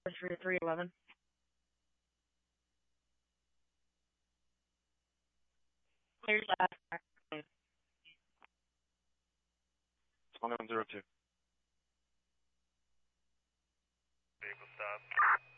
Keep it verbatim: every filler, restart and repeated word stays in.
for three eleven. Clear last. twenty-one zero two. Vehicle stop.